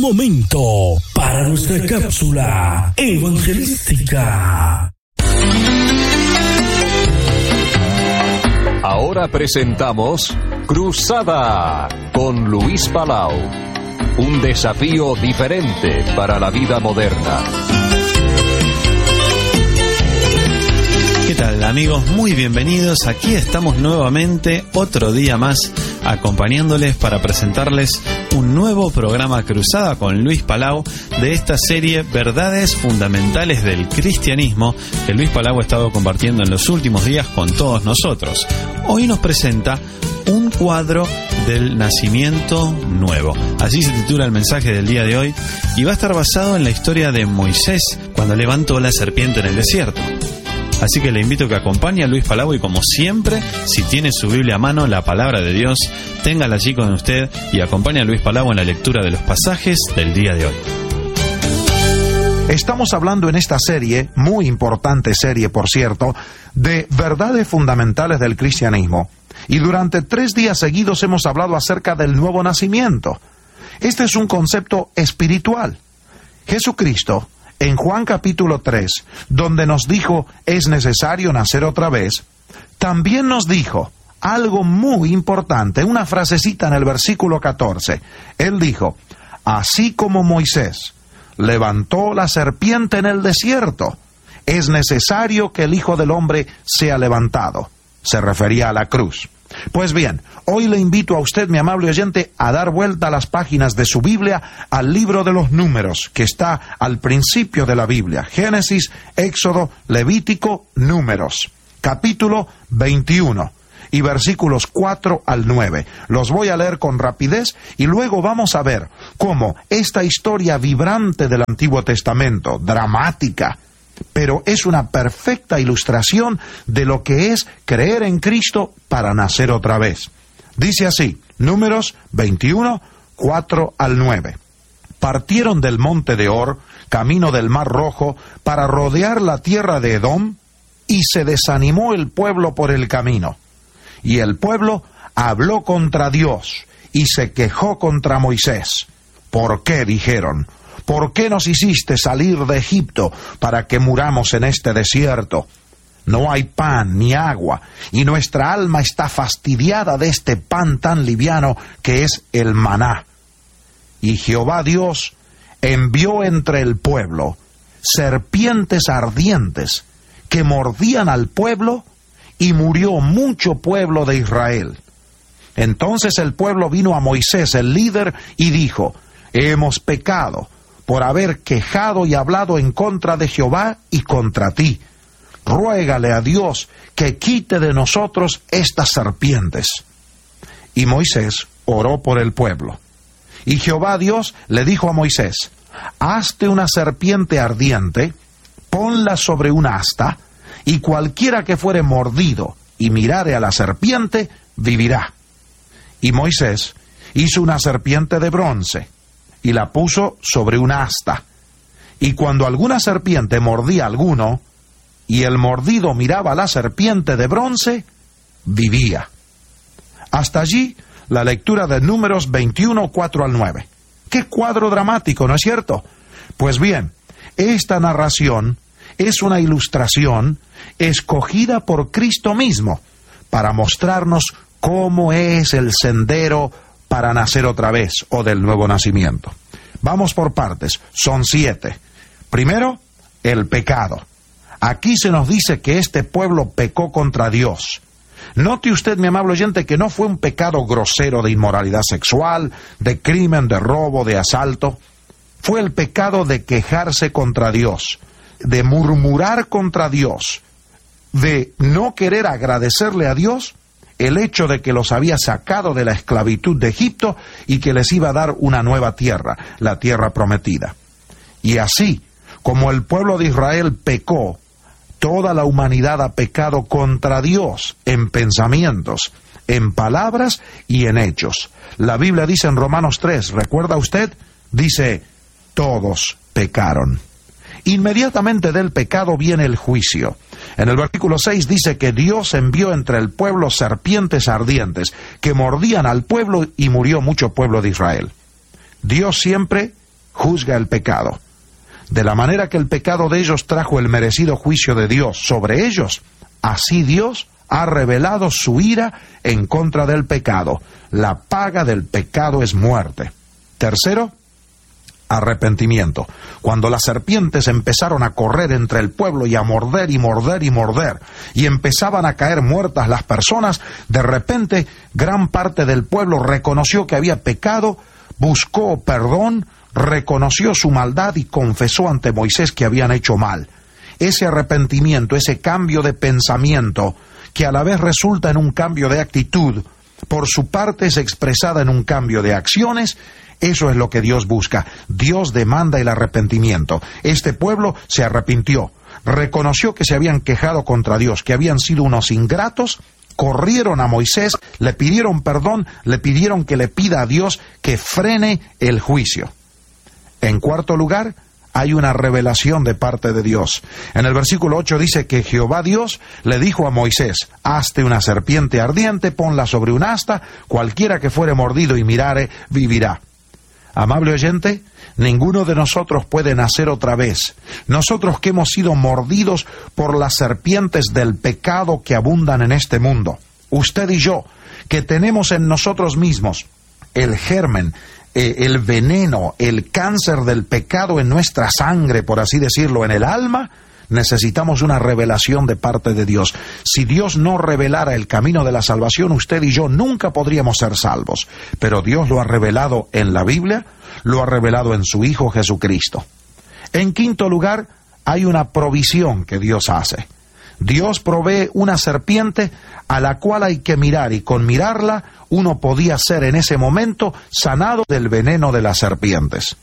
momento para nuestra cápsula evangelística. Ahora presentamos Cruzada con Luis Palau. Un desafío diferente para la vida moderna. ¿Qué tal, amigos? Muy bienvenidos. Aquí estamos nuevamente, otro día más, acompañándoles para presentarles un nuevo programa Cruzada con Luis Palau de esta serie Verdades Fundamentales del Cristianismo que Luis Palau ha estado compartiendo en los últimos días con todos nosotros. Hoy nos presenta un cuadro del nacimiento nuevo. Así se titula el mensaje del día de hoy y va a estar basado en la historia de Moisés cuando levantó la serpiente en el desierto. Así que le invito a que acompañe a Luis Palau y, como siempre, si tiene su Biblia a mano, la palabra de Dios, téngala allí con usted y acompañe a Luis Palau en la lectura de los pasajes del día de hoy. Estamos hablando en esta serie, muy importante serie por cierto, de verdades fundamentales del cristianismo. Y durante 3 días seguidos hemos hablado acerca del nuevo nacimiento. Este es un concepto espiritual. Jesucristo, en Juan capítulo 3, donde nos dijo es necesario nacer otra vez, también nos dijo algo muy importante, una frasecita en el versículo 14. Él dijo, así como Moisés levantó la serpiente en el desierto, es necesario que el Hijo del Hombre sea levantado. Se refería a la cruz. Pues bien, hoy le invito a usted, mi amable oyente, a dar vuelta a las páginas de su Biblia al libro de los Números, que está al principio de la Biblia. Génesis, Éxodo, Levítico, Números, capítulo 21 y versículos 4 al 9. Los voy a leer con rapidez y luego vamos a ver cómo esta historia vibrante del Antiguo Testamento, dramática, pero es una perfecta ilustración de lo que es creer en Cristo para nacer otra vez. Dice así, Números 21, 4 al 9. Partieron del monte de Hor, camino del Mar Rojo, para rodear la tierra de Edom, y se desanimó el pueblo por el camino. Y el pueblo habló contra Dios, y se quejó contra Moisés. ¿Por qué? Dijeron. ¿Por qué nos hiciste salir de Egipto para que muramos en este desierto? No hay pan ni agua, y nuestra alma está fastidiada de este pan tan liviano que es el maná. Y Jehová Dios envió entre el pueblo serpientes ardientes que mordían al pueblo, y murió mucho pueblo de Israel. Entonces el pueblo vino a Moisés, el líder, y dijo, hemos pecado por haber quejado y hablado en contra de Jehová y contra ti. Ruégale a Dios que quite de nosotros estas serpientes. Y Moisés oró por el pueblo. Y Jehová Dios le dijo a Moisés, hazte una serpiente ardiente, ponla sobre un asta, y cualquiera que fuere mordido y mirare a la serpiente, vivirá. Y Moisés hizo una serpiente de bronce, y la puso sobre un asta. Y cuando alguna serpiente mordía a alguno, y el mordido miraba a la serpiente de bronce, vivía. Hasta allí la lectura de Números 21, 4 al 9. ¡Qué cuadro dramático!, ¿no es cierto? Pues bien, esta narración es una ilustración escogida por Cristo mismo para mostrarnos cómo es el sendero para nacer otra vez, o del nuevo nacimiento. Vamos por partes, son 7. Primero, el pecado. Aquí se nos dice que este pueblo pecó contra Dios. Note usted, mi amable oyente, que no fue un pecado grosero de inmoralidad sexual, de crimen, de robo, de asalto. Fue el pecado de quejarse contra Dios, de murmurar contra Dios, de no querer agradecerle a Dios el hecho de que los había sacado de la esclavitud de Egipto y que les iba a dar una nueva tierra, la tierra prometida. Y así, como el pueblo de Israel pecó, toda la humanidad ha pecado contra Dios en pensamientos, en palabras y en hechos. La Biblia dice en Romanos 3, ¿recuerda usted? Dice, todos pecaron. Inmediatamente del pecado viene el juicio. En el versículo 6 dice que Dios envió entre el pueblo serpientes ardientes que mordían al pueblo y murió mucho pueblo de Israel. Dios siempre juzga el pecado. De la manera que el pecado de ellos trajo el merecido juicio de Dios sobre ellos, así Dios ha revelado su ira en contra del pecado. La paga del pecado es muerte. Tercero, arrepentimiento. Cuando las serpientes empezaron a correr entre el pueblo y a morder y morder y morder, y empezaban a caer muertas las personas, de repente gran parte del pueblo reconoció que había pecado, buscó perdón, reconoció su maldad y confesó ante Moisés que habían hecho mal. Ese arrepentimiento, ese cambio de pensamiento, que a la vez resulta en un cambio de actitud, por su parte es expresada en un cambio de acciones. Eso es lo que Dios busca. Dios demanda el arrepentimiento. Este pueblo se arrepintió, reconoció que se habían quejado contra Dios, que habían sido unos ingratos, corrieron a Moisés, le pidieron perdón, le pidieron que le pida a Dios que frene el juicio. En cuarto lugar, hay una revelación de parte de Dios. En el versículo 8 dice que Jehová Dios le dijo a Moisés: hazte una serpiente ardiente, ponla sobre un asta, cualquiera que fuere mordido y mirare, vivirá. Amable oyente, ninguno de nosotros puede nacer otra vez. Nosotros que hemos sido mordidos por las serpientes del pecado que abundan en este mundo. Usted y yo, que tenemos en nosotros mismos el germen, el veneno, el cáncer del pecado en nuestra sangre, por así decirlo, en el alma, necesitamos una revelación de parte de Dios. Si Dios no revelara el camino de la salvación, usted y yo nunca podríamos ser salvos. Pero Dios lo ha revelado en la Biblia, lo ha revelado en su Hijo Jesucristo. En quinto lugar, hay una provisión que Dios hace. Dios provee una serpiente a la cual hay que mirar, y con mirarla uno podía ser en ese momento sanado del veneno de las serpientes.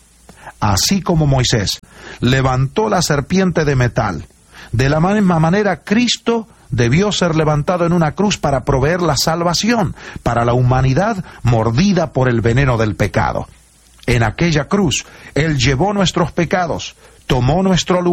Así como Moisés levantó la serpiente de metal, de la misma manera Cristo debió ser levantado en una cruz para proveer la salvación para la humanidad mordida por el veneno del pecado. En aquella cruz, Él llevó nuestros pecados, tomó nuestro lugar.